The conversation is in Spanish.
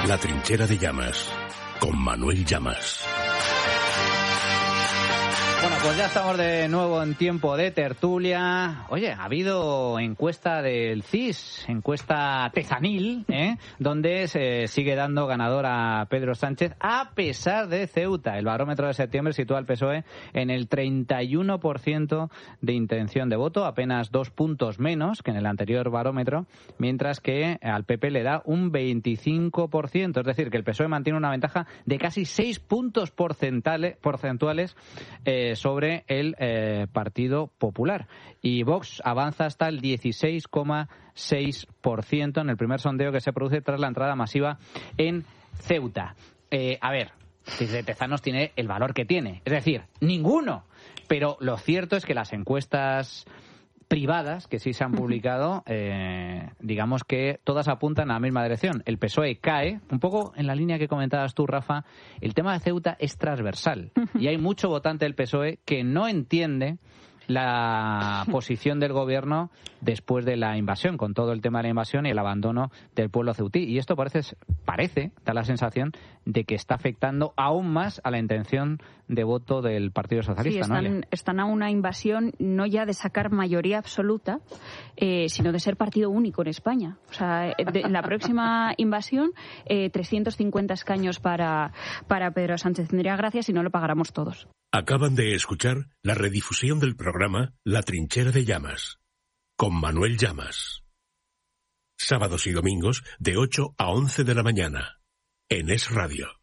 La Trinchera de Llamas, con Manuel Llamas. Bueno, pues ya estamos de nuevo en tiempo de tertulia. Oye, ha habido encuesta del CIS, encuesta tezanil, donde se sigue dando ganador a Pedro Sánchez a pesar de Ceuta. El barómetro de septiembre sitúa al PSOE en el 31% de intención de voto, apenas 2 puntos menos que en el anterior barómetro, mientras que al PP le da un 25%. Es decir, que el PSOE mantiene una ventaja de casi 6 puntos porcentuales sobre el Partido Popular. Y Vox avanza hasta el 16,6% en el primer sondeo que se produce tras la entrada masiva en Ceuta. A ver, desde Tezanos tiene el valor que tiene, es decir, ninguno. Pero lo cierto es que las encuestas privadas que sí se han publicado, digamos que todas apuntan a la misma dirección. El PSOE cae, un poco en la línea que comentabas tú, Rafa. El tema de Ceuta es transversal y hay mucho votante del PSOE que no entiende la posición del gobierno después de la invasión, con todo el tema de la invasión y el abandono del pueblo ceutí. Y esto parece, da la sensación de que está afectando aún más a la intención de voto del Partido Socialista. Sí, están a una invasión no ya de sacar mayoría absoluta, sino de ser partido único en España. O sea, en la próxima invasión, 350 escaños para Pedro Sánchez. Tendría gracia si no lo pagáramos todos. Acaban de escuchar la redifusión del programa La Trinchera de Llamas, con Manuel Llamas. Sábados y domingos de 8 a 11 de la mañana, en Es Radio.